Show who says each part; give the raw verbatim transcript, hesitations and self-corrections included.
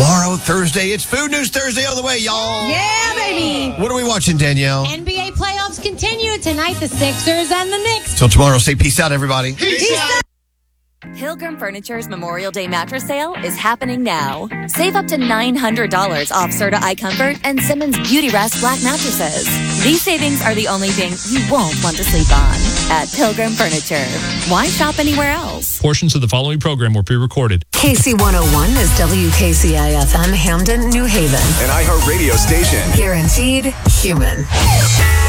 Speaker 1: Tomorrow, Thursday, it's Food News Thursday on the way, y'all.
Speaker 2: Yeah, baby.
Speaker 1: What are we watching, Danielle?
Speaker 2: N B A playoffs continue tonight, the Sixers and the Knicks.
Speaker 1: Till tomorrow, say peace out, everybody.
Speaker 2: Peace out.
Speaker 3: Pilgrim Furniture's Memorial Day mattress sale is happening now. Save up to nine hundred dollars off Serta iComfort and Simmons Beauty Rest Black mattresses. These savings are the only thing you won't want to sleep on at Pilgrim Furniture. Why shop anywhere else?
Speaker 4: Portions of the following program were pre-recorded.
Speaker 5: K C one oh one is W K C I F M, Hamden, New Haven.
Speaker 6: An iHeartRadio station.
Speaker 5: Guaranteed human.